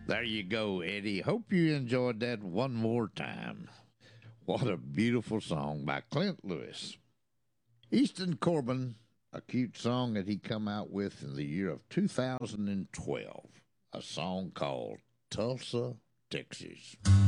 There you go, Eddie. Hope you enjoyed that one more time. What a beautiful song by Clint Lewis. Easton Corbin, a cute song that he come out with in the year of 2012, a song called Tulsa, Texas.